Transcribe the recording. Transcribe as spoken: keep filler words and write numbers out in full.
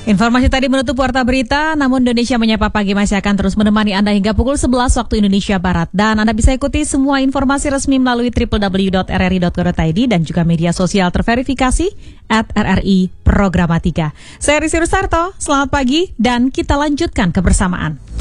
Informasi tadi menutup Warta Berita, namun Indonesia Menyapa Pagi masih akan terus menemani Anda hingga pukul sebelas waktu Indonesia Barat. Dan Anda bisa ikuti semua informasi resmi melalui w w w dot r r i dot co dot i d dan juga media sosial terverifikasi at R R I Programatika. Saya Risi Rusarto, selamat pagi dan kita lanjutkan kebersamaan.